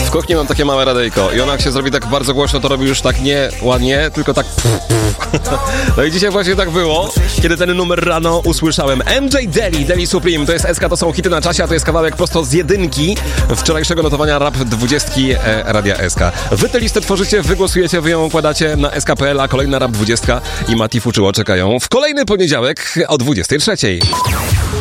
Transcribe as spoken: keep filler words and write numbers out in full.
W kuchni mam takie małe radyjko i ona jak się zrobi tak bardzo głośno, to robi już tak nie ładnie, tylko tak no i dzisiaj właśnie tak było, kiedy ten numer rano usłyszałem. M J Deli, Deli Supreme, to jest S K, to są hity na czasie, a to jest kawałek prosto z jedynki wczorajszego notowania Rap dwudziestki e, Radia S K. Wy tę listę tworzycie, wy głosujecie, wy ją układacie na S K kropka P L, a kolejna Rap dwudziestka i Mati Fuczyło czekają w kolejny poniedziałek o dwudziestej trzeciej.